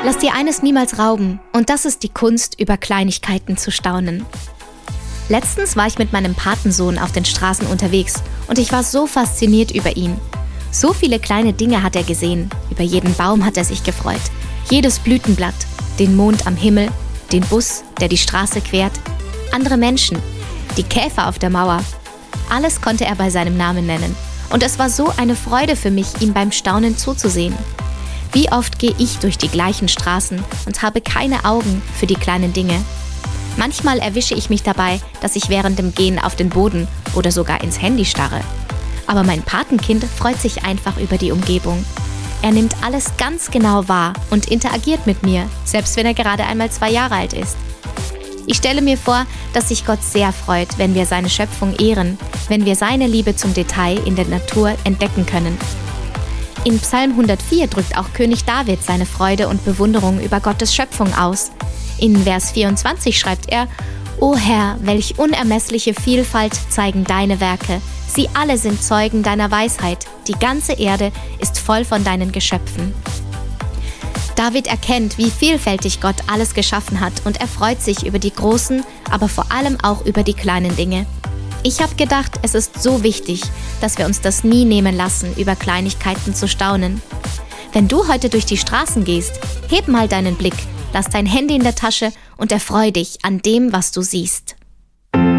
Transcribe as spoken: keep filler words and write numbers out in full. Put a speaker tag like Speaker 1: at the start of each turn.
Speaker 1: Lass dir eines niemals rauben, und das ist die Kunst, über Kleinigkeiten zu staunen. Letztens war ich mit meinem Patensohn auf den Straßen unterwegs und ich war so fasziniert über ihn. So viele kleine Dinge hat er gesehen, über jeden Baum hat er sich gefreut, jedes Blütenblatt, den Mond am Himmel, den Bus, der die Straße quert, andere Menschen, die Käfer auf der Mauer. Alles konnte er bei seinem Namen nennen und es war so eine Freude für mich, ihm beim Staunen zuzusehen. Wie oft gehe ich durch die gleichen Straßen und habe keine Augen für die kleinen Dinge. Manchmal erwische ich mich dabei, dass ich während dem Gehen auf den Boden oder sogar ins Handy starre. Aber mein Patenkind freut sich einfach über die Umgebung. Er nimmt alles ganz genau wahr und interagiert mit mir, selbst wenn er gerade einmal zwei Jahre alt ist. Ich stelle mir vor, dass sich Gott sehr freut, wenn wir seine Schöpfung ehren, wenn wir seine Liebe zum Detail in der Natur entdecken können. In Psalm hundertvier drückt auch König David seine Freude und Bewunderung über Gottes Schöpfung aus. In Vers vierundzwanzig schreibt er: O Herr, welch unermessliche Vielfalt zeigen deine Werke. Sie alle sind Zeugen deiner Weisheit. Die ganze Erde ist voll von deinen Geschöpfen. David erkennt, wie vielfältig Gott alles geschaffen hat und er freut sich über die großen, aber vor allem auch über die kleinen Dinge. Ich habe gedacht, es ist so wichtig, dass wir uns das nie nehmen lassen, über Kleinigkeiten zu staunen. Wenn du heute durch die Straßen gehst, heb mal deinen Blick. Lass dein Handy in der Tasche und erfreu dich an dem, was du siehst.